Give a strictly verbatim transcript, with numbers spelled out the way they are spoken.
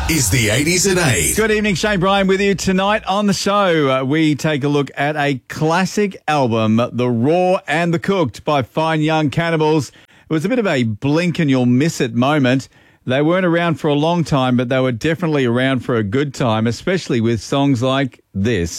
is the eighties at eight. Good evening, Shane Bryan with you. Tonight on the show, uh, we take a look at a classic album, The Raw and the Cooked by Fine Young Cannibals. It was a bit of a blink and you'll miss it moment. They weren't around for a long time, but they were definitely around for a good time, especially with songs like this.